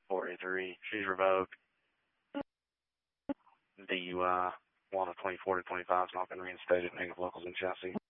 483. She's revoked. DUI. 1 of 24 to 25 has not been reinstated. Negative locals and chassis.